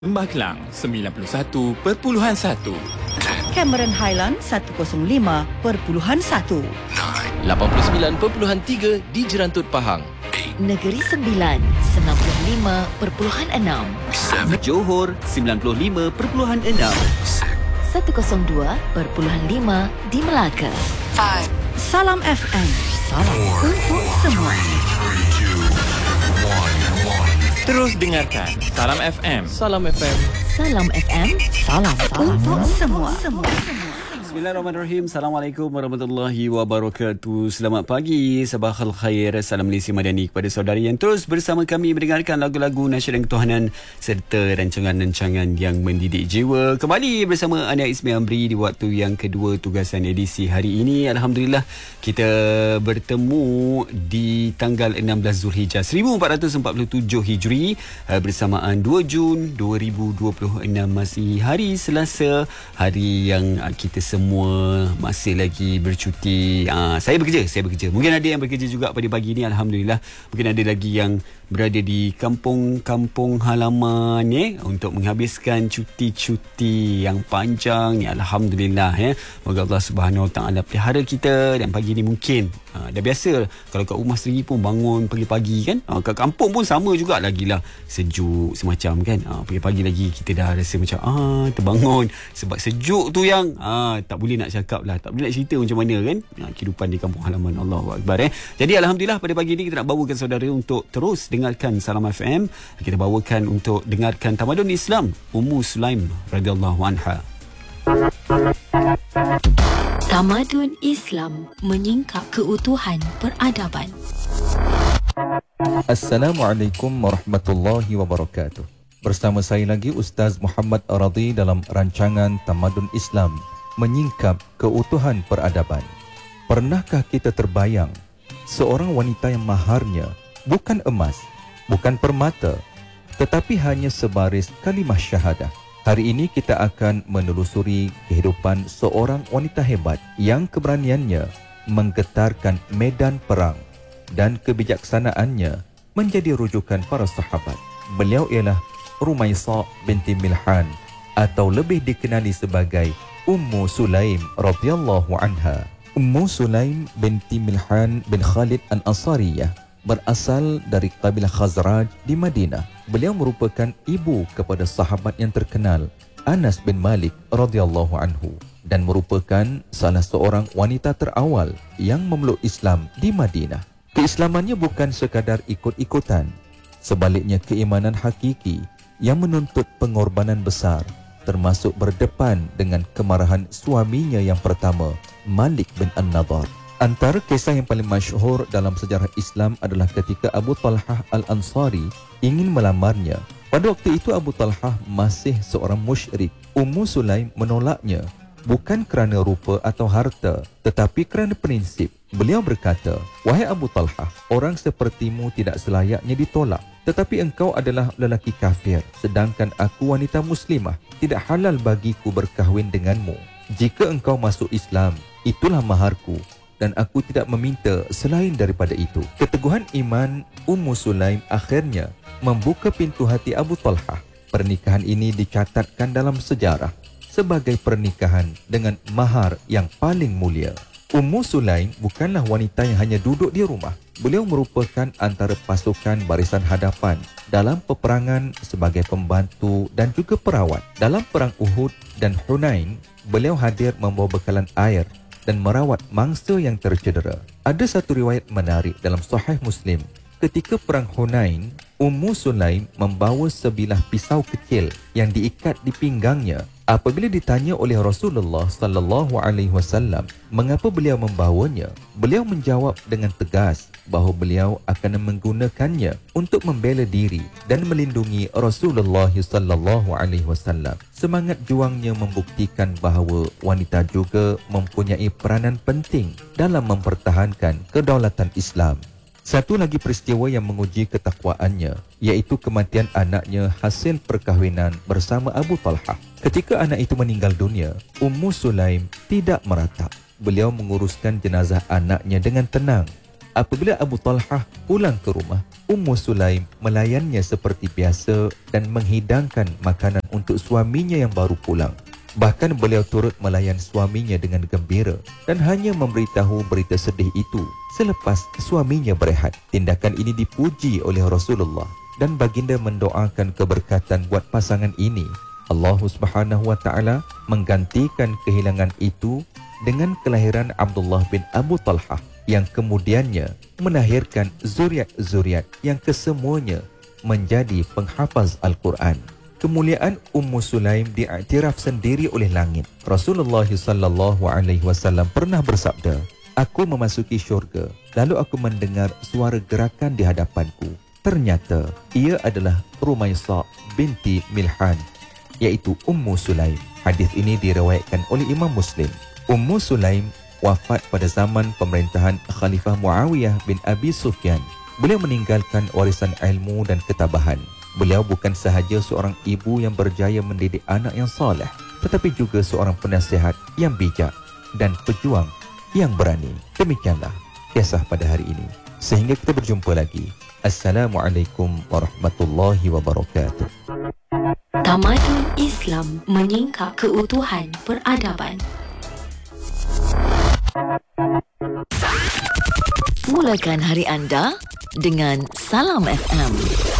Lembah Kelang 91.1, Cameron Highland 105.1, 89.3 di Jerantut Pahang. Negeri Sembilan 95.6, Johor 95.6, 102.5 di Melaka. Salam FM. Salam untuk semua. Terus dengarkan Salam FM. Salam FM. Salam FM. Salam untuk semua. Bismillahirrahmanirrahim. Assalamualaikum warahmatullahi wabarakatuh. Selamat pagi, sabah khair. Salam Malaysia Madani kepada saudari yang terus bersama kami mendengarkan lagu-lagu nasyid dan ketuhanan serta rancangan-rancangan yang mendidik jiwa. Kembali bersama Ania Ismi Amri di waktu yang kedua tugasan edisi hari ini. Alhamdulillah kita bertemu di tanggal 16 Zulhijjah 1447 Hijri bersamaan 2 Jun 2026, masih hari Selasa, hari yang kita semua masih lagi bercuti. Saya bekerja. Mungkin ada yang bekerja juga pada pagi ni, alhamdulillah. Mungkin ada lagi yang berada di kampung-kampung halaman untuk menghabiskan cuti-cuti yang panjang. Alhamdulillah Moga Allah Subhanahu Wa Taala pelihara kita. Dan pagi ni mungkin dah biasa kalau kat rumah sendiri pun bangun pagi-pagi kan. Kat kampung pun sama juga, lagilah sejuk semacam kan. Pagi-pagi lagi kita dah rasa macam terbangun sebab sejuk tu yang tak boleh nak cakap lah, tak boleh nak cerita macam mana kan kehidupan di kampung halaman. Allahu Akbar. Jadi alhamdulillah pada pagi ni kita nak bawakan saudara untuk terus dengarkan Salam FM. Kita bawakan untuk dengarkan tamadun Islam Ummu Sulaim radhiyallahu anha. Tamadun Islam menyingkap keutuhan peradaban. Assalamualaikum warahmatullahi wabarakatuh. Bersama saya lagi Ustaz Muhammad Aradi dalam rancangan Tamadun Islam menyingkap keutuhan peradaban. Pernahkah kita terbayang seorang wanita yang maharnya bukan emas, bukan permata, tetapi hanya sebaris kalimah syahadah? Hari ini kita akan menelusuri kehidupan seorang wanita hebat yang keberaniannya menggetarkan medan perang dan kebijaksanaannya menjadi rujukan para sahabat. Beliau ialah Rumaisa binti Milhan atau lebih dikenali sebagai Ummu Sulaim radhiyallahu anha. Ummu Sulaim binti Milhan bin Khalid Al-Ansariyah berasal dari kabilah Khazraj di Madinah. Beliau merupakan ibu kepada sahabat yang terkenal Anas bin Malik radhiyallahu anhu dan merupakan salah seorang wanita terawal yang memeluk Islam di Madinah. Keislamannya bukan sekadar ikut-ikutan, sebaliknya keimanan hakiki yang menuntut pengorbanan besar, termasuk berdepan dengan kemarahan suaminya yang pertama, Malik bin An-Nadar. Antara kisah yang paling masyhur dalam sejarah Islam adalah ketika Abu Talhah Al-Ansari ingin melamarnya. Pada waktu itu Abu Talhah masih seorang musyrik. Ummu Sulaim menolaknya bukan kerana rupa atau harta, tetapi kerana prinsip. Beliau berkata, "Wahai Abu Talhah, orang sepertimu tidak selayaknya ditolak. Tetapi engkau adalah lelaki kafir, sedangkan aku wanita muslimah. Tidak halal bagiku berkahwin denganmu. Jika engkau masuk Islam, itulah maharku, dan aku tidak meminta selain daripada itu." Keteguhan iman Ummu Sulaim akhirnya membuka pintu hati Abu Talhah. Pernikahan ini dicatatkan dalam sejarah sebagai pernikahan dengan mahar yang paling mulia. Ummu Sulaim bukanlah wanita yang hanya duduk di rumah. Beliau merupakan antara pasukan barisan hadapan dalam peperangan sebagai pembantu dan juga perawat. Dalam perang Uhud dan Hunain, beliau hadir membawa bekalan air dan merawat mangsa yang tercedera. Ada satu riwayat menarik dalam Sahih Muslim. Ketika perang Hunain, Ummu Sulaim membawa sebilah pisau kecil yang diikat di pinggangnya. Apabila ditanya oleh Rasulullah sallallahu alaihi wasallam mengapa beliau membawanya, beliau menjawab dengan tegas bahawa beliau akan menggunakannya untuk membela diri dan melindungi Rasulullah sallallahu alaihi wasallam. Semangat juangnya membuktikan bahawa wanita juga mempunyai peranan penting dalam mempertahankan kedaulatan Islam. Satu lagi peristiwa yang menguji ketakwaannya, iaitu kematian anaknya hasil perkahwinan bersama Abu Talhah. Ketika anak itu meninggal dunia, Ummu Sulaim tidak meratap. Beliau menguruskan jenazah anaknya dengan tenang Apabila Abu Talhah pulang ke rumah, Ummu Sulaim melayannya seperti biasa dan menghidangkan makanan untuk suaminya yang baru pulang. Bahkan beliau turut melayan suaminya dengan gembira dan hanya memberitahu berita sedih itu selepas suaminya berehat. Tindakan ini dipuji oleh Rasulullah dan baginda mendoakan keberkatan buat pasangan ini. Allah Subhanahu wa taala menggantikan kehilangan itu dengan kelahiran Abdullah bin Abu Talhah yang kemudiannya melahirkan zuriat-zuriat yang kesemuanya menjadi penghafaz Al-Quran. Kemuliaan Ummu Sulaim diiktiraf sendiri oleh langit. Rasulullah sallallahu alaihi wasallam pernah bersabda, "Aku memasuki syurga, lalu aku mendengar suara gerakan di hadapanku. Ternyata ia adalah Rumaisa binti Milhan, iaitu Ummu Sulaim." Hadis ini diriwayatkan oleh Imam Muslim. Ummu Sulaim wafat pada zaman pemerintahan Khalifah Muawiyah bin Abi Sufyan. Beliau meninggalkan warisan ilmu dan ketabahan. Beliau bukan sahaja seorang ibu yang berjaya mendidik anak yang soleh, tetapi juga seorang penasihat yang bijak dan pejuang yang berani. Demikianlah kisah pada hari ini. Sehingga kita berjumpa lagi. Assalamualaikum warahmatullahi wabarakatuh. Tamadun Islam menyingkap keutuhan peradaban. Mulakan hari anda dengan Salam FM.